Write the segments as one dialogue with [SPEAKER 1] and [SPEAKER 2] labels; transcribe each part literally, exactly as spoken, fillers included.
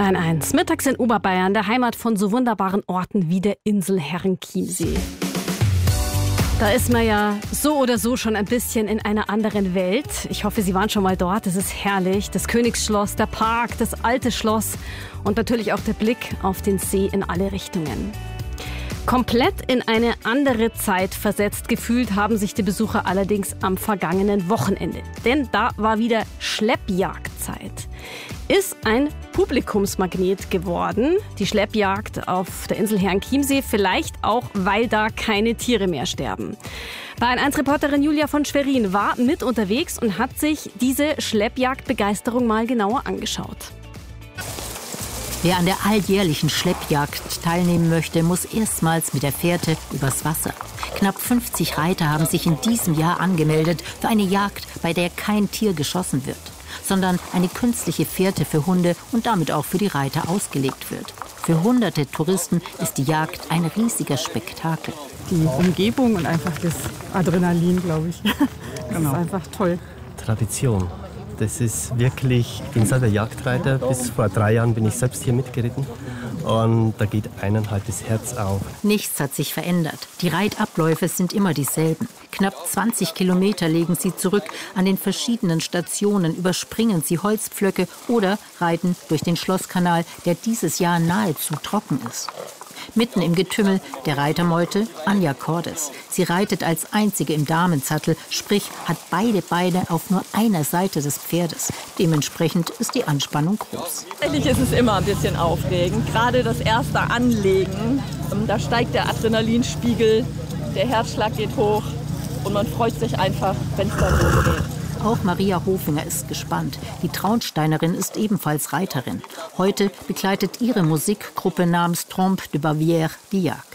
[SPEAKER 1] Bayern eins. Mittags in Oberbayern, der Heimat von so wunderbaren Orten wie der Insel Herrenchiemsee. Da ist man ja so oder so schon ein bisschen in einer anderen Welt. Ich hoffe, Sie waren schon mal dort. Es ist herrlich. Das Königsschloss, der Park, das alte Schloss und natürlich auch der Blick auf den See in alle Richtungen. Komplett in eine andere Zeit versetzt gefühlt haben sich die Besucher allerdings am vergangenen Wochenende. Denn da war wieder Schleppjagdzeit. Ist ein Publikumsmagnet geworden, die Schleppjagd auf der Insel Herrenchiemsee, vielleicht auch, weil da keine Tiere mehr sterben. Bayern eins Reporterin Julia von Schwerin war mit unterwegs und hat sich diese Schleppjagdbegeisterung mal genauer angeschaut.
[SPEAKER 2] Wer an der alljährlichen Schleppjagd teilnehmen möchte, muss erstmals mit der Fährte übers Wasser. Knapp fünfzig Reiter haben sich in diesem Jahr angemeldet für eine Jagd, bei der kein Tier geschossen wird, sondern eine künstliche Fährte für Hunde und damit auch für die Reiter ausgelegt wird. Für hunderte Touristen ist die Jagd ein riesiger Spektakel.
[SPEAKER 3] Die Umgebung und einfach das Adrenalin, glaube ich. Das genau. ist einfach toll.
[SPEAKER 4] Tradition. Das ist wirklich, ich bin selber Jagdreiter. Bis vor drei Jahren bin ich selbst hier mitgeritten. Und da geht eineinhalb das Herz auf.
[SPEAKER 2] Nichts hat sich verändert. Die Reitabläufe sind immer dieselben. Knapp zwanzig Kilometer legen sie zurück. An den verschiedenen Stationen überspringen sie Holzpflöcke oder reiten durch den Schlosskanal, der dieses Jahr nahezu trocken ist. Mitten im Getümmel der Reitermeute Anja Cordes. Sie reitet als einzige im Damensattel, sprich hat beide Beine auf nur einer Seite des Pferdes. Dementsprechend ist die Anspannung groß.
[SPEAKER 5] Eigentlich ist es immer ein bisschen aufregend. Gerade das erste Anlegen, da steigt der Adrenalinspiegel, der Herzschlag geht hoch und man freut sich einfach, wenn es dann losgeht.
[SPEAKER 2] Auch Maria Hofinger ist gespannt. Die Traunsteinerin ist ebenfalls Reiterin. Heute begleitet ihre Musikgruppe namens Trompe de Bavière die Jagd.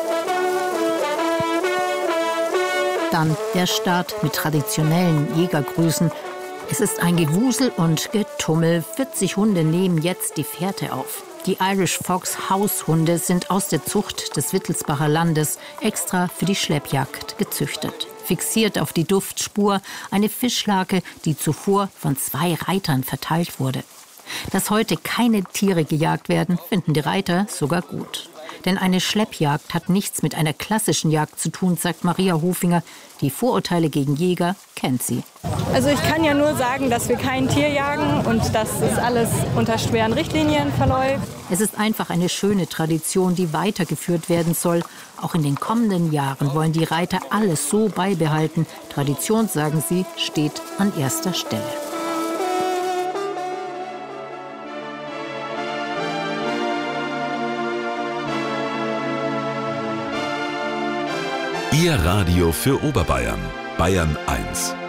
[SPEAKER 2] Dann der Start mit traditionellen Jägergrüßen. Es ist ein Gewusel und Getummel. vierzig Hunde nehmen jetzt die Fährte auf. Die Irish Fox Haushunde sind aus der Zucht des Wittelsbacher Landes extra für die Schleppjagd gezüchtet. Fixiert auf die Duftspur eine Fischlake, die zuvor von zwei Reitern verteilt wurde. Dass heute keine Tiere gejagt werden, finden die Reiter sogar gut. Denn eine Schleppjagd hat nichts mit einer klassischen Jagd zu tun, sagt Maria Hofinger. Die Vorurteile gegen Jäger kennt sie.
[SPEAKER 6] Also ich kann ja nur sagen, dass wir kein Tier jagen und dass das alles unter schweren Richtlinien verläuft.
[SPEAKER 2] Es ist einfach eine schöne Tradition, die weitergeführt werden soll. Auch in den kommenden Jahren wollen die Reiter alles so beibehalten. Tradition, sagen sie, steht an erster Stelle.
[SPEAKER 7] Ihr Radio für Oberbayern. Bayern eins.